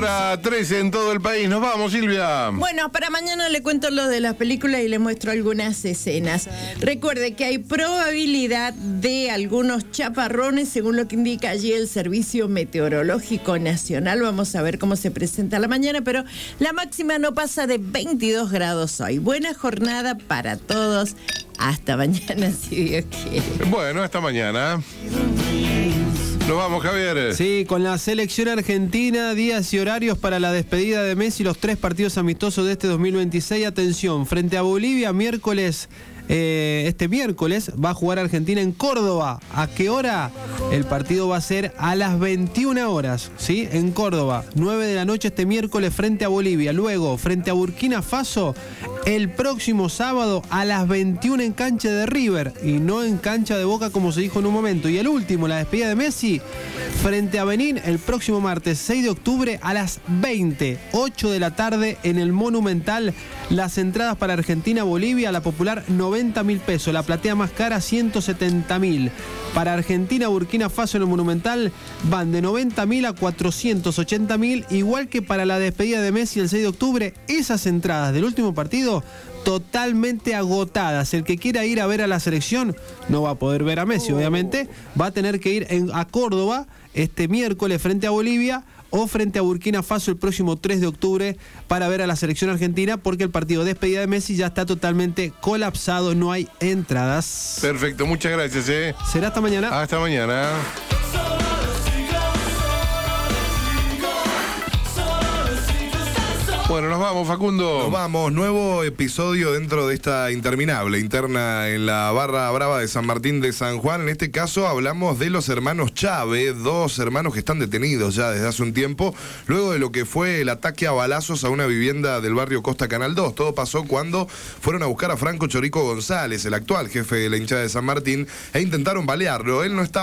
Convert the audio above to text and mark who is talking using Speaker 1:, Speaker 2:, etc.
Speaker 1: hasta 13 en todo el país. Nos vamos, Silvia.
Speaker 2: Bueno, para mañana le cuento lo de las películas y le muestro algunas escenas. Recuerde que hay probabilidad de algunos chaparrones, según lo que indica allí el Servicio Meteorológico Nacional. Vamos a ver cómo se presenta la mañana, pero la máxima no pasa de 22 grados hoy. Buena jornada para todos. Hasta mañana, si Dios quiere.
Speaker 1: Bueno, hasta mañana. Nos vamos, Javier.
Speaker 3: Sí, con la selección argentina, días y horarios para la despedida de Messi, los 3 partidos amistosos de este 2026. Atención, frente a Bolivia, este miércoles va a jugar Argentina en Córdoba. ¿A qué hora? El partido va a ser a las 21 horas, ¿sí? En Córdoba, 9 de la noche este miércoles frente a Bolivia. Luego, frente a Burkina Faso, el próximo sábado a las 21 en cancha de River y no en cancha de Boca como se dijo en un momento. Y el último, la despedida de Messi, frente a Benín el próximo martes 6 de octubre a las 8 de la tarde en el Monumental. Las entradas para Argentina-Bolivia, la popular 90.000 pesos, la platea más cara 170.000. Para Argentina-Burkina Faso en el Monumental van de 90.000 a 480.000, igual que para la despedida de Messi el 6 de octubre. Esas entradas del último partido totalmente agotadas. El que quiera ir a ver a la selección no va a poder ver a Messi, obviamente. Va a tener que ir a Córdoba este miércoles frente a Bolivia o frente a Burkina Faso el próximo 3 de octubre para ver a la selección argentina, porque el partido de despedida de Messi ya está totalmente colapsado, no hay entradas.
Speaker 1: Perfecto, muchas gracias.
Speaker 3: Será hasta mañana.
Speaker 1: Hasta mañana. Bueno, nos vamos, Facundo.
Speaker 4: Nos vamos, nuevo episodio dentro de esta interminable interna en la barra brava de San Martín de San Juan. En este caso hablamos de los hermanos Chávez, 2 hermanos que están detenidos ya desde hace un tiempo, luego de lo que fue el ataque a balazos a una vivienda del barrio Costa Canal 2. Todo pasó cuando fueron a buscar a Franco Chorico González, el actual jefe de la hinchada de San Martín, e intentaron balearlo. Él no estaba